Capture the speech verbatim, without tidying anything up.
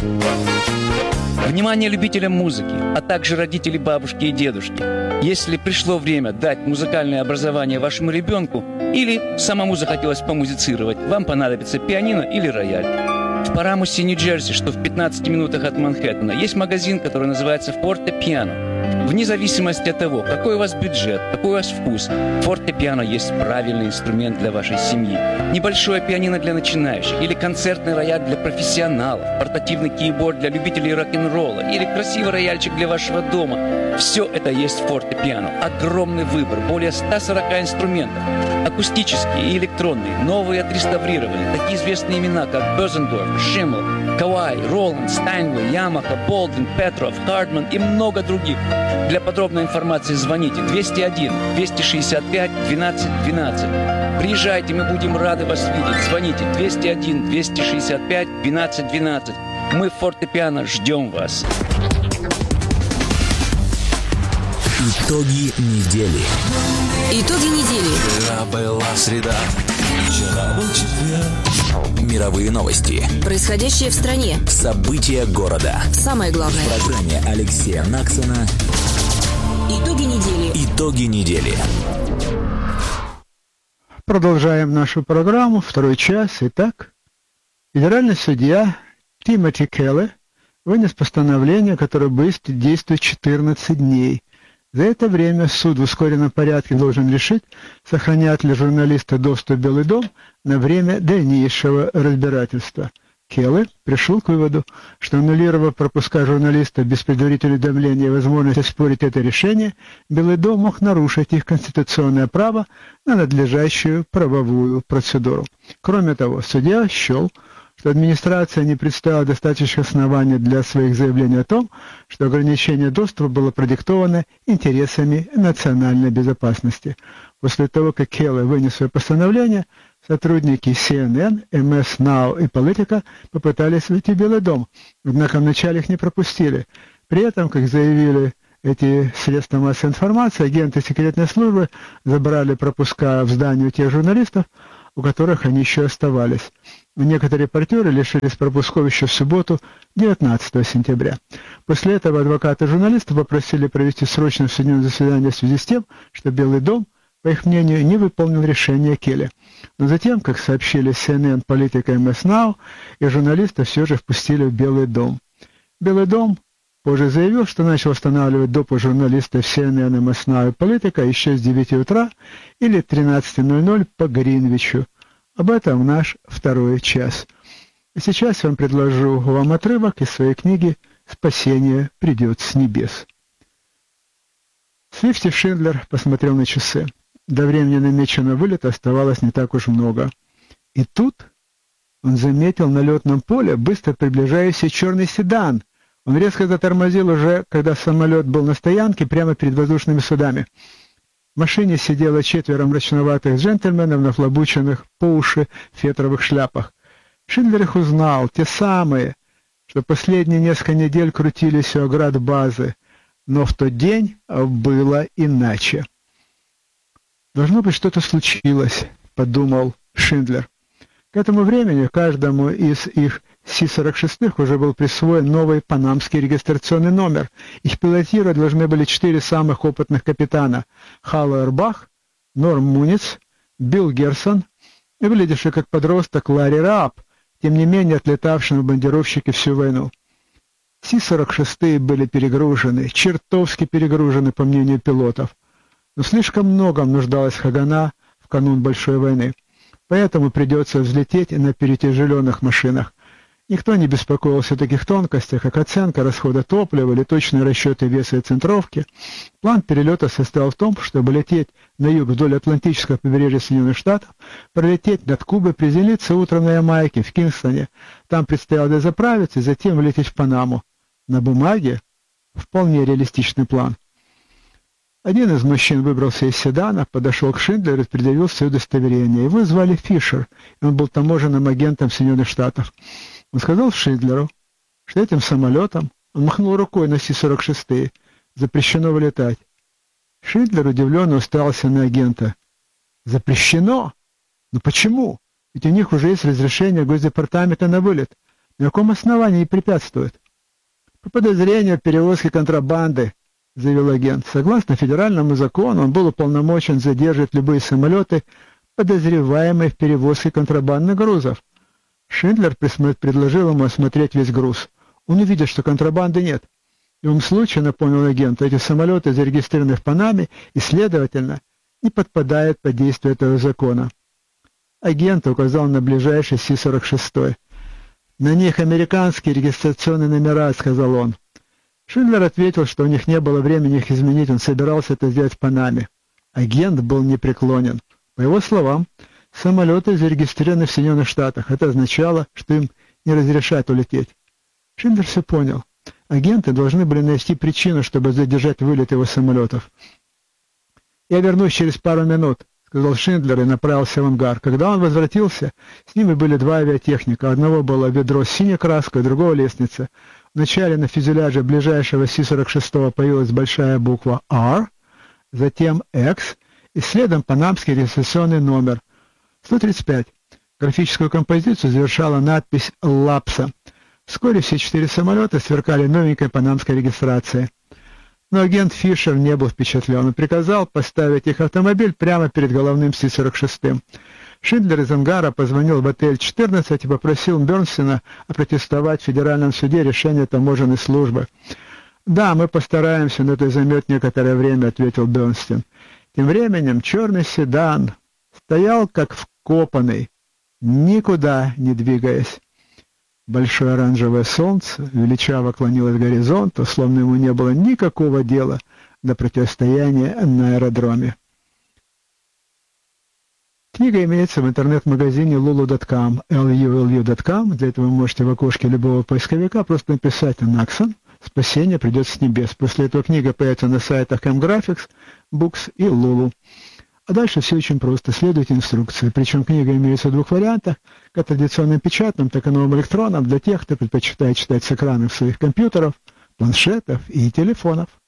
Внимание любителям музыки, а также родители, бабушки и дедушки. Если пришло время дать музыкальное образование вашему ребенку или самому захотелось помузицировать, вам понадобится пианино или рояль. В Парамусе, Нью-Джерси, что в пятнадцати минутах от Манхэттена, есть магазин, который называется «Фортепиано». Вне зависимости от того, какой у вас бюджет, какой у вас вкус, фортепиано есть правильный инструмент для вашей семьи. Небольшое пианино для начинающих, или концертный рояль для профессионалов, портативный кейборд для любителей рок-н-ролла, или красивый рояльчик для вашего дома. Все это есть в фортепиано. Огромный выбор, более ста сорока инструментов. Акустические и электронные, новые отреставрированы. Такие известные имена, как Бёзендорф, Шиммел, Кавай, Роланд, Стайнвей, Ямаха, Болдвин, Петров, Хардман и много других. Для подробной информации звоните двести один двести шестьдесят пять двенадцать двенадцать. Приезжайте, мы будем рады вас видеть. Звоните двести один двести шестьдесят пять двенадцать двенадцать. Мы в фортепиано ждем вас. Итоги недели. Итоги недели. Вчера была среда, вчера был четверг. Мировые новости. Происходящее в стране. События города. Самое главное. В программе Алексея Наксона. Итоги недели. Итоги недели. Продолжаем нашу программу. Второй час. Итак, федеральный судья Тимоти Келли вынес постановление, которое будет действовать четырнадцать дней. За это время суд в ускоренном порядке должен решить, сохранят ли журналисты доступ в Белый дом на время дальнейшего разбирательства. Келли пришел к выводу, что, аннулировав пропуска журналистов без предварительного уведомления и возможности оспорить это решение, Белый дом мог нарушить их конституционное право на надлежащую правовую процедуру. Кроме того, судья счел, что администрация не представила достаточных оснований для своих заявлений о том, что ограничение доступа было продиктовано интересами национальной безопасности. После того, как Келли вынес свое постановление, сотрудники си эн эн, эм эс Now и Политика попытались войти в Белый дом, однако вначале их не пропустили. При этом, как заявили эти средства массовой информации, агенты секретной службы забрали пропуска в здание у тех журналистов, у которых они еще оставались. Некоторые репортеры лишились пропусков еще в субботу, девятнадцатого сентября. После этого адвокаты журналистов попросили провести срочное судебное заседание в связи с тем, что Белый дом, по их мнению, не выполнил решение Келли. Но затем, как сообщили си эн эн, Политика и эм эс Now, и журналистов все же впустили в Белый дом. Белый дом позже заявил, что начал восстанавливать допуск журналистов си эн эн, эм эс Now и Политика еще с девяти утра или тринадцати ноль-ноль по Гринвичу. Об этом в наш второй час. И сейчас я вам предложу вам отрывок из своей книги «Спасение придет с небес». Свифти Шиндлер посмотрел на часы. До времени намеченного вылета оставалось не так уж много. И тут он заметил на летном поле быстро приближающийся черный седан. Он резко затормозил уже, когда самолет был на стоянке прямо перед воздушными судами. В машине сидело четверо мрачноватых джентльменов, нахлобученных по уши фетровых шляпах. Шиндлер их узнал, те самые, что последние несколько недель крутились у оград базы. Но в тот день было иначе. «Должно быть, что-то случилось», — подумал Шиндлер. К этому времени каждому из их Си сорок шесть уже был присвоен новый панамский регистрационный номер. Их пилотировать должны были четыре самых опытных капитана: Халлоуэр Бах, Норм Муниц, Билл Герсон и выглядевший как подросток Ларри Раап, тем не менее отлетавший на бомбардировщике всю войну. Си сорок шесть были перегружены, чертовски перегружены, по мнению пилотов. Но слишком многом нуждалась Хагана в канун Большой войны. Поэтому придется взлететь на перетяжеленных машинах. Никто не беспокоился о таких тонкостях, как оценка расхода топлива или точные расчеты веса и центровки. План перелета состоял в том, чтобы лететь на юг вдоль Атлантического побережья Соединенных Штатов, пролететь над Кубой, приземлиться утром на Ямайке, в Кингстоне. Там предстояло дозаправиться и затем влететь в Панаму. На бумаге вполне реалистичный план. Один из мужчин выбрался из седана, подошел к Шиндлеру и предъявил свое удостоверение. Его звали Фишер, и он был таможенным агентом Соединенных Штатов. Он сказал Шиндлеру, что этим самолетом, он махнул рукой на Си сорок шесть, запрещено вылетать. Шиндлер удивленно уставился на агента. «Запрещено? Но почему? Ведь у них уже есть разрешение Госдепартамента на вылет. На каком основании препятствует? По подозрению в перевозке контрабанды, заявил агент. Согласно федеральному закону, он был уполномочен задерживать любые самолеты, подозреваемые в перевозке контрабандных грузов. Шиндлер предложил ему осмотреть весь груз. Он увидел, что контрабанды нет. В любом случае, напомнил агент, эти самолеты зарегистрированы в Панаме и, следовательно, не подпадают под действие этого закона. Агент указал на ближайший Си сорок шесть. «На них американские регистрационные номера», — сказал он. Шиндлер ответил, что у них не было времени их изменить, он собирался это сделать в Панаме. Агент был непреклонен. По его словам, самолеты зарегистрированы в Соединенных Штатах. Это означало, что им не разрешат улететь. Шиндлер все понял. Агенты должны были найти причину, чтобы задержать вылет его самолетов. «Я вернусь через пару минут», — сказал Шиндлер и направился в ангар. Когда он возвратился, с ними были два авиатехника. Одного было ведро с синей краской, другого лестница. Вначале на фюзеляже ближайшего Си сорок шесть появилась большая буква «Р», затем «X» и следом панамский регистрационный номер сто тридцать пять. Графическую композицию завершала надпись «Лапса». Вскоре все четыре самолета сверкали новенькой панамской регистрацией. Но агент Фишер не был впечатлен. Он приказал поставить их автомобиль прямо перед головным Си сорок шесть. Шиндлер из ангара позвонил в отель четырнадцать и попросил Бернстина опротестовать в федеральном суде решение таможенной службы. «Да, мы постараемся, но это займет некоторое время», — ответил Бернстин. Тем временем черный седан стоял как вкопанный, никуда не двигаясь. Большое оранжевое солнце величаво клонилось к горизонту, словно ему не было никакого дела до противостояния на аэродроме. Книга имеется в интернет-магазине лулу точка ком, эл ю эл ю точка ком. Для этого вы можете в окошке любого поисковика просто написать «Наксон». Спасение придет с небес. После этого книга появится на сайтах M-Graphics, Books и Lulu. А дальше все очень просто. Следуйте инструкции. Причем книга имеется в двух вариантах. Как традиционным печатным, так и новым электронным для тех, кто предпочитает читать с экранов своих компьютеров, планшетов и телефонов.